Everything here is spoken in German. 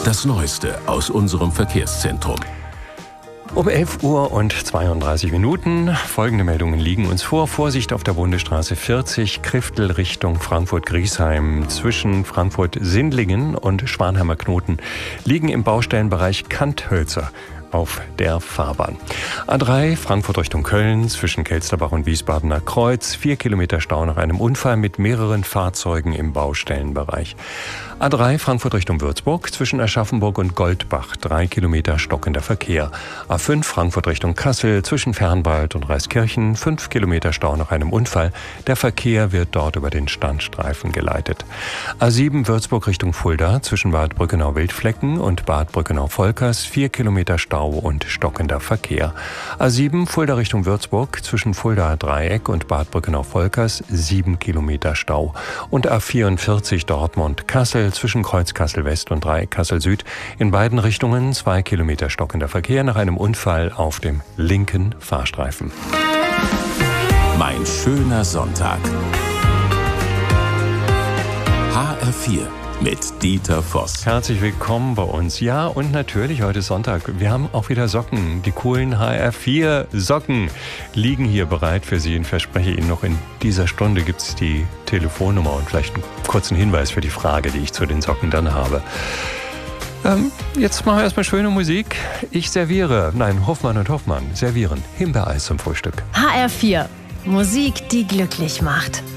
Das Neueste aus unserem Verkehrszentrum. Um 11 Uhr und 32 Minuten. Folgende Meldungen liegen uns vor. Vorsicht auf der Bundesstraße 40, Kriftel Richtung Frankfurt-Griesheim. Zwischen Frankfurt-Sindlingen und Schwanheimer Knoten liegen im Baustellenbereich Kanthölzer auf der Fahrbahn. A3 Frankfurt Richtung Köln zwischen Kelsterbach und Wiesbadener Kreuz. 4 Kilometer Stau nach einem Unfall mit mehreren Fahrzeugen im Baustellenbereich. A3 Frankfurt Richtung Würzburg zwischen Aschaffenburg und Goldbach. 3 Kilometer stockender Verkehr. A5 Frankfurt Richtung Kassel zwischen Fernwald und Reiskirchen. 5 Kilometer Stau nach einem Unfall. Der Verkehr wird dort über den Standstreifen geleitet. A7 Würzburg Richtung Fulda zwischen Bad Brückenau-Wildflecken und Bad Brückenau-Volkers. 4 Kilometer Stau und stockender Verkehr. A7 Fulda Richtung Würzburg zwischen Fuldaer Dreieck und Bad Brückenau-Volkers 7 Kilometer Stau. Und A44 Dortmund-Kassel zwischen Kreuz Kassel-West und Dreieck Kassel-Süd in beiden Richtungen 2 Kilometer stockender Verkehr nach einem Unfall auf dem linken Fahrstreifen. Mein schöner Sonntag. HR4 mit Dieter Voss. Herzlich willkommen bei uns. Ja, und natürlich heute ist Sonntag. Wir haben auch wieder Socken. Die coolen HR4 Socken liegen hier bereit für Sie und verspreche Ihnen, noch in dieser Stunde gibt es die Telefonnummer und vielleicht einen kurzen Hinweis für die Frage, die ich zu den Socken dann habe. Jetzt machen wir erstmal schöne Musik. Hoffmann und Hoffmann servieren Himbeereis zum Frühstück. HR4. Musik, die glücklich macht.